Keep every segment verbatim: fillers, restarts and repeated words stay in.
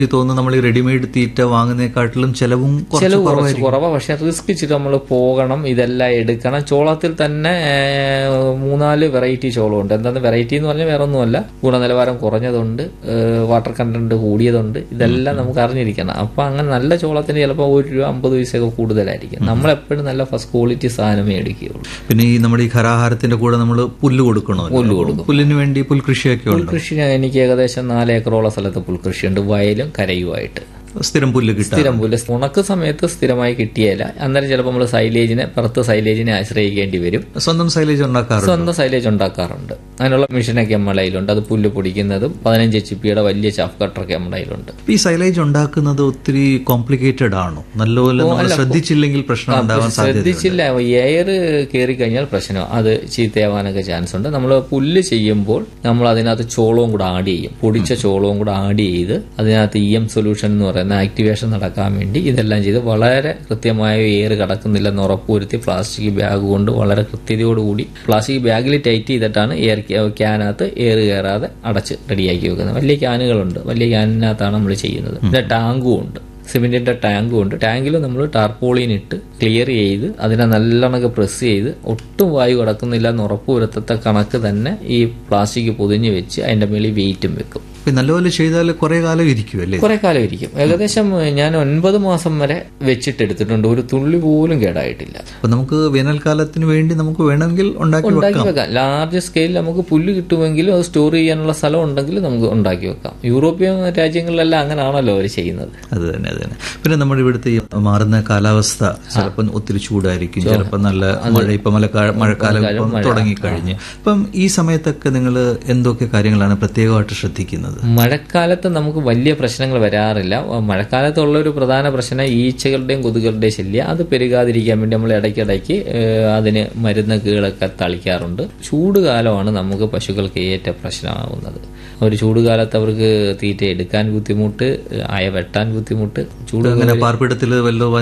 എനിക്ക് തോന്നുന്നു നമ്മൾ ഈ റെഡിമെയ്ഡ് തീറ്റ വാങ്ങുന്നതിനെക്കാട്ടിലും ചെലവും ചെലവ് കുറച്ച് കുറവാണ്. പക്ഷെ റിസ്ക് ഇച്ചിട്ട് നമ്മൾ പോകണം, ഇതെല്ലാം എടുക്കണം. ചോളത്തിൽ തന്നെ മൂന്നാല് വെറൈറ്റി ചോളമുണ്ട്. എന്താന്ന് വെറൈറ്റി എന്ന് പറഞ്ഞാൽ വേറെ ഒന്നുമല്ല, ഗുണനിലവാരം കുറഞ്ഞതുണ്ട്, വാട്ടർ കണ്ടന്റ് കൂടിയതുണ്ട്. ഇതെല്ലാം നമുക്ക് അറിഞ്ഞിരിക്കണം. അപ്പൊ അങ്ങനെ നല്ല ചോളത്തിന് ചിലപ്പോൾ ഒരു രൂപ അമ്പത് പൈസയൊക്കെ കൂടുതലായിരിക്കും. നമ്മളെപ്പോഴും നല്ല ഫസ്റ്റ് ക്വാളിറ്റി സാധനമേ എടുക്കുകയുള്ളൂ. പിന്നെ ഈ നമ്മുടെ ഈ ഖരാഹാരത്തിന്റെ കൂടെ നമ്മൾ പുല്ല് കൊടുക്കണോ? പുല്ല് കൊടുക്കും. പുല്ലിന് വേണ്ടി പുൽകൃഷിയൊക്കെ ഉണ്ട്. പുൽകൃഷി എനിക്ക് ഏകദേശം നാല് ഏക്കറോളം സ്ഥലത്ത് പുൽകൃഷിയുണ്ട്, വയലും കരയുമായിട്ട്. സ്ഥിരം പുല്ല് കിട്ടും. സ്ഥിരം പുല്ല് ഉണക്ക് സമയത്ത് സ്ഥിരമായി കിട്ടിയല്ല. അന്നേരം ചിലപ്പോൾ നമ്മൾ സൈലേജിനെ പുറത്ത് സൈലേജിനെ ആശ്രയിക്കേണ്ടി വരും. സ്വന്തം സൈലേജ് ഉണ്ടാക്കാറുണ്ട്. സ്വന്തം സൈലേജ് ഉണ്ടാക്കാറുണ്ട്. അതിനുള്ള മെഷീനൊക്കെ നമ്മുടെ കയ്യിലുണ്ട്. അത് പുല്ല് പൊടിക്കുന്നതും പതിനഞ്ച് എച്ച് പിയുടെ വലിയ ചാഫ് കട്ടറൊക്കെ നമ്മുടെ കയ്യിലുണ്ട്. ഈ സൈലേജ് ഉണ്ടാക്കുന്നത് ഒത്തിരി കോംപ്ലിക്കേറ്റഡ് ആണോ? നല്ലപോലെ ശ്രദ്ധിച്ചില്ലെങ്കിൽ പ്രശ്നം ഉണ്ടാവാൻ സാധ്യത. ശ്രദ്ധിച്ചില്ല, എയർ കയറി കഴിഞ്ഞാൽ പ്രശ്നം, അത് ചീത്തയാവാനൊക്കെ ചാൻസ് ഉണ്ട്. നമ്മൾ പുല്ല് ചെയ്യുമ്പോൾ നമ്മൾ അതിനകത്ത് ചോളവും കൂടെ ആഡ് ചെയ്യും. പൊടിച്ച ചോളവും കൂടെ ആഡ് ചെയ്ത് അതിനകത്ത് ഇ എം സൊല്യൂഷൻ എന്ന് പറയുന്ന ആക്ടിവേഷൻ നടക്കാൻ വേണ്ടി ഇതെല്ലാം ചെയ്ത് വളരെ കൃത്യമായ എയർ കടക്കുന്നില്ലെന്ന് ഉറപ്പുവരുത്തി പ്ലാസ്റ്റിക് ബാഗ് കൊണ്ട് വളരെ കൃത്യതയോടുകൂടി പ്ലാസ്റ്റിക് ബാഗിൽ ടൈറ്റ് ചെയ്തിട്ടാണ് എയർ ക്യാനകത്ത് എയർ കയറാതെ അടച്ച് റെഡിയാക്കി വെക്കുന്നത്. വലിയ ക്യാനുകളുണ്ട്, വലിയ ക്യാനിനകത്താണ് നമ്മൾ ചെയ്യുന്നത്. പിന്നെ ടാങ്കും ഉണ്ട്, സിമെന്റിന്റെ ടാങ്കും ഉണ്ട്. ടാങ്കിൽ നമ്മൾ ടാർപോളിൻ ഇട്ട് ക്ലിയർ ചെയ്ത് അതിനെ നല്ലോണം പ്രസ് ചെയ്ത് ഒട്ടും വായു കടക്കുന്നില്ല എന്ന് ഉറപ്പുവരുത്തത്തെ കണക്ക് തന്നെ ഈ പ്ലാസ്റ്റിക് പൊതിഞ്ഞ് വെച്ച് അതിന്റെ മേളിൽ വെയിറ്റും വെക്കും. നല്ലപോലെ ചെയ്താൽ കുറെ കാലം ഇരിക്കും അല്ലേ? കുറെ കാലം ഇരിക്കും. ഏകദേശം ഞാൻ ഒൻപത് മാസം വരെ വെച്ചിട്ടെടുത്തിട്ടുണ്ട്, ഒരു തുള്ളി പോലും കേടായിട്ടില്ല. അപ്പൊ നമുക്ക് വേനൽക്കാലത്തിന് വേണ്ടി നമുക്ക് വേണമെങ്കിൽ ഉണ്ടാക്കി വെക്കാം. ലാർജ് സ്കെയിലിൽ നമുക്ക് പുല്ല് കിട്ടുമെങ്കിലും അത് സ്റ്റോർ ചെയ്യാനുള്ള സ്ഥലം ഉണ്ടെങ്കിൽ നമുക്ക് ഉണ്ടാക്കി വെക്കാം. യൂറോപ്യൻ രാജ്യങ്ങളിലെല്ലാം അങ്ങനെയാണല്ലോ അവർ ചെയ്യുന്നത്. അത് തന്നെ അത് തന്നെ പിന്നെ നമ്മുടെ ഇവിടുത്തെ മാറുന്ന കാലാവസ്ഥ ചിലപ്പോൾ ഒത്തിരി ചൂടായിരിക്കും, ചിലപ്പോൾ നല്ല മഴ. ഇപ്പൊ മഴക്കാലം തുടങ്ങിക്കഴിഞ്ഞ് അപ്പം ഈ സമയത്തൊക്കെ നിങ്ങൾ എന്തൊക്കെ കാര്യങ്ങളാണ് പ്രത്യേകമായിട്ട് ശ്രദ്ധിക്കുന്നത്? മഴക്കാലത്ത് നമുക്ക് വലിയ പ്രശ്നങ്ങൾ വരാറില്ല. മഴക്കാലത്തുള്ള ഒരു പ്രധാന പ്രശ്നം ഈച്ചകളുടെയും കൊതുകളുടെയും ശല്യം. അത് പെരുകാതിരിക്കാൻ വേണ്ടി നമ്മൾ ഇടയ്ക്കിടയ്ക്ക് അതിന് മരുന്നുകളൊക്കെ തളിക്കാറുണ്ട്. ചൂടുകാലമാണ് നമുക്ക് പശുക്കൾക്ക് ഏറ്റവും പ്രശ്നമാകുന്നത്. ഒരു ചൂടുകാലത്ത് അവർക്ക് തീറ്റ എടുക്കാൻ ബുദ്ധിമുട്ട്, അയ വെട്ടാൻ ബുദ്ധിമുട്ട്. ചൂട് പാർപ്പിടത്തിൽ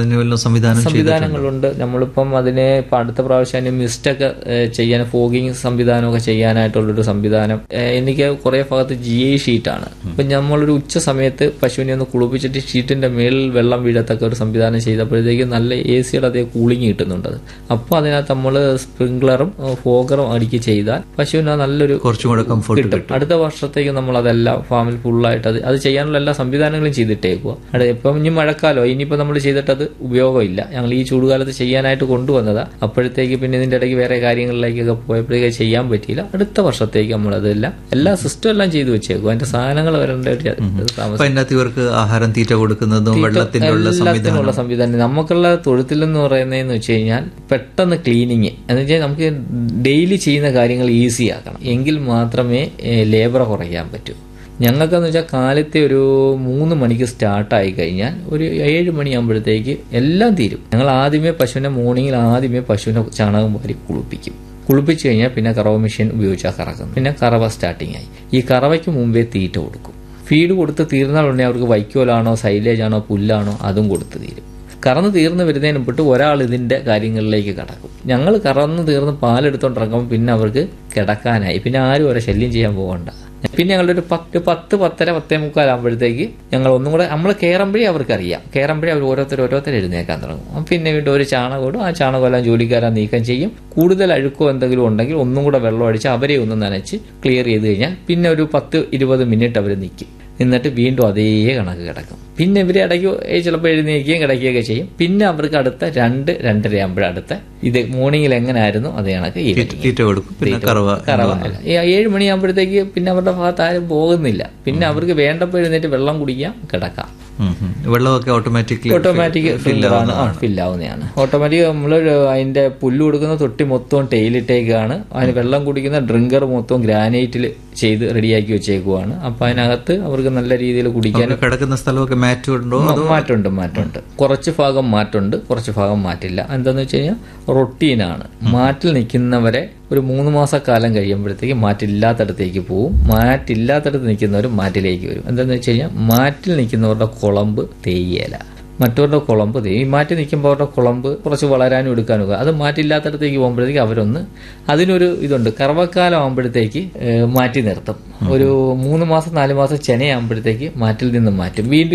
സംവിധാനങ്ങളുണ്ട്. നമ്മളിപ്പം അതിനെ ഇപ്പം അടുത്ത പ്രാവശ്യം മിസ്റ്റൊക്കെ ചെയ്യാൻ ഫോഗിങ് സംവിധാനമൊക്കെ ചെയ്യാനായിട്ടുള്ളൊരു സംവിധാനം എനിക്ക് കുറെ ഭാഗത്ത് ജി ഐ ഷീറ്റാണ്. ഇപ്പം നമ്മളൊരു ഉച്ച സമയത്ത് പശുവിനെ ഒന്ന് കുളിപ്പിച്ചിട്ട് ഷീറ്റിന്റെ മേളിൽ വെള്ളം വീഴത്തക്ക ഒരു സംവിധാനം ചെയ്തപ്പോഴത്തേക്ക് നല്ല എ സിയുടെ അതേ കൂളിംഗ് കിട്ടുന്നുണ്ട്. അപ്പോൾ അതിനകത്ത് നമ്മൾ സ്പ്രിംഗ്ലറും ഫോഗറും അടിക്ക് ചെയ്താൽ പശുവിന് നല്ലൊരു കുറച്ചും കൂടെ കംഫർട്ട് കിട്ടും. അടുത്ത വർഷത്തേക്ക് നമ്മൾ അതെല്ലാം ഫാമിൽ ഫുള്ളായിട്ട് അത് അത് ചെയ്യാനുള്ള എല്ലാ സംവിധാനങ്ങളും ചെയ്തിട്ടേക്കുക. അവിടെ ഇപ്പം ഇനി മഴക്കാലോ ഇനിയിപ്പോൾ നമ്മൾ ചെയ്തിട്ടത് ഉപയോഗമില്ല. ഞങ്ങൾ ഈ ചൂടുകാലത്ത് ചെയ്യാനായിട്ട് കൊണ്ടുവന്നതാ. അപ്പോഴത്തേക്ക് പിന്നെ ഇതിന്റെ ഇടയ്ക്ക് വേറെ കാര്യങ്ങളിലേക്കൊക്കെ പോയപ്പോഴേക്ക് ചെയ്യാൻ പറ്റിയില്ല. അടുത്ത വർഷത്തേക്ക് നമ്മൾ അതെല്ലാം എല്ലാ സിസ്റ്റം എല്ലാം ചെയ്തു വെച്ചേക്കും. അതിന്റെ സാധനങ്ങൾ വരേണ്ട ഇവർക്ക് ആഹാരം തീറ്റ കൊടുക്കുന്നതും വെള്ളത്തിനുള്ള സംവിധാനം. നമുക്കുള്ള തൊഴുത്തിൽ എന്ന് പറയുന്നതെന്ന് വെച്ച് കഴിഞ്ഞാൽ പെട്ടെന്ന് ക്ലീനിങ് എന്ന് വെച്ചാൽ നമുക്ക് ഡെയിലി ചെയ്യുന്ന കാര്യങ്ങൾ ഈസി ആക്കണം, എങ്കിൽ മാത്രമേ ലേബർ കുറയ്ക്കാൻ പറ്റൂ. ഞങ്ങൾക്കെന്ന് വെച്ചാൽ കാലത്തെ ഒരു മൂന്ന് മണിക്ക് സ്റ്റാർട്ടായി കഴിഞ്ഞാൽ ഒരു ഏഴ് മണിയാകുമ്പോഴത്തേക്ക് എല്ലാം തീരും. ഞങ്ങൾ ആദ്യമേ പശുവിനെ മോർണിംഗിൽ ആദ്യമേ പശുവിനെ ചാണകം വാരി കുളിപ്പിക്കും. കുളിപ്പിച്ച് കഴിഞ്ഞാൽ പിന്നെ കറവ മെഷീൻ ഉപയോഗിച്ചാൽ കറക്കുന്നു. പിന്നെ കറവ സ്റ്റാർട്ടിങ് ആയി. ഈ കറവയ്ക്ക് മുമ്പേ തീറ്റ കൊടുക്കും. ഫീഡ് കൊടുത്ത് തീർന്നാലുടനെ അവർക്ക് വൈക്കോലാണോ സൈലേജാണോ പുല്ലാണോ അതും കൊടുത്ത് തീരും. കറന്ന് തീർന്ന് വരുന്നതിന് മുമ്പിട്ട് ഒരാൾ ഇതിന്റെ കാര്യങ്ങളിലേക്ക് കടക്കും. ഞങ്ങൾ കറന്ന് തീർന്ന് പാലെടുത്തോണ്ടിറങ്ങുമ്പോൾ പിന്നെ അവർക്ക് കിടക്കാനായി. പിന്നെ ആരും അവരെ ശല്യം ചെയ്യാൻ പോകണ്ട. പിന്നെ ഞങ്ങളുടെ ഒരു പത്ത് പത്ത് പത്തര പത്തേ മുക്കാലാകുമ്പോഴത്തേക്ക് ഞങ്ങൾ ഒന്നും കൂടെ നമ്മൾ കയറുമ്പോഴേ അവർക്കറിയാം. കയറുമ്പോഴേ അവർ ഓരോരുത്തർ ഓരോരുത്തർ എഴുന്നേക്കാൻ തുടങ്ങും. പിന്നെ വീണ്ടും ഒരു ചാണകം, ആ ചാണകമെല്ലാം ജോലിക്കാരാ നീക്കം ചെയ്യും. കൂടുതൽ അഴുക്കോ എന്തെങ്കിലും ഉണ്ടെങ്കിൽ ഒന്നും കൂടെ വെള്ളം അടിച്ച് അവരെ ഒന്ന് നനച്ച് ക്ലിയർ ചെയ്ത് കഴിഞ്ഞാൽ പിന്നെ ഒരു പത്ത് ഇരുപത് മിനിറ്റ് അവർ നിൽക്കും. എന്നിട്ട് വീണ്ടും അതേ കണക്ക് കിടക്കും. പിന്നെ ഇവരെ ഇടയ്ക്ക് ചിലപ്പോൾ എഴുന്നേക്കുകയും കിടക്കുകയൊക്കെ ചെയ്യും. പിന്നെ അവർക്ക് അടുത്ത രണ്ട് രണ്ടര ആകുമ്പോഴ അടുത്ത ഇത് മോർണിംഗിൽ എങ്ങനെയായിരുന്നു അതേ കണക്ക് കറവ. ഏഴ് മണിയാകുമ്പോഴത്തേക്ക് പിന്നെ അവരുടെ ഭാഗത്ത് ആരും പോകുന്നില്ല. പിന്നെ അവർക്ക് വേണ്ടപ്പോൾ എഴുന്നേറ്റ് വെള്ളം കുടിക്കാം, കിടക്കാം. വെള്ളമൊക്കെ ഓട്ടോമാറ്റിക്കലി ഓട്ടോമാറ്റിക് ഫില്ലാണ് ഫില്ലാവുന്നതാണ്. ഓട്ടോമാറ്റിക് നമ്മൾ അതിന്റെ പുല്ല് കൊടുക്കുന്ന തൊട്ടി മൊത്തം ടെയിലിട്ടേക്കാണ്. അതിന് വെള്ളം കുടിക്കുന്ന ഡ്രിങ്കർ മൊത്തം ഗ്രാനൈറ്റിൽ ചെയ്ത് റെഡിയാക്കി വെച്ചേക്കുവാണ്. അപ്പൊ അതിനകത്ത് അവർക്ക് നല്ല രീതിയിൽ കുടിക്കാൻ കിടക്കുന്ന സ്ഥലമൊക്കെ മാറ്റമുണ്ടോ? മാറ്റമുണ്ട് മാറ്റമുണ്ട് കുറച്ച് ഭാഗം മാറ്റമുണ്ട്, കുറച്ച് ഭാഗം മാറ്റില്ല. എന്താന്ന് വെച്ച് കഴിഞ്ഞാൽ റൊട്ടീനാണ്. മാറ്റിൽ നിൽക്കുന്നവരെ ഒരു മൂന്ന് മാസക്കാലം കഴിയുമ്പോഴത്തേക്ക് മാറ്റില്ലാത്തടത്തേക്ക് പോവും. മാറ്റില്ലാത്തടത്ത് നിൽക്കുന്നവർ മാറ്റിലേക്ക് വരും. എന്താണെന്ന് വെച്ച് കഴിഞ്ഞാൽ മാറ്റിൽ നിൽക്കുന്നവരുടെ കുളമ്പ് തേയില, മറ്റവരുടെ കുളമ്പ് തേയി. മാറ്റി നിൽക്കുമ്പോൾ അവരുടെ കുളമ്പ് കുറച്ച് വളരാനും എടുക്കാനും ഒക്കെ. അത് മാറ്റില്ലാത്തടത്തേക്ക് പോകുമ്പോഴത്തേക്ക് അവരൊന്ന് അതിനൊരു ഇതുണ്ട്. കറവക്കാലം ആകുമ്പോഴത്തേക്ക് മാറ്റി നിർത്തും. ഒരു മൂന്ന് മാസം നാല് മാസം ചെനയാകുമ്പോഴത്തേക്ക് മാറ്റിൽ നിന്ന് മാറ്റും. വീണ്ടും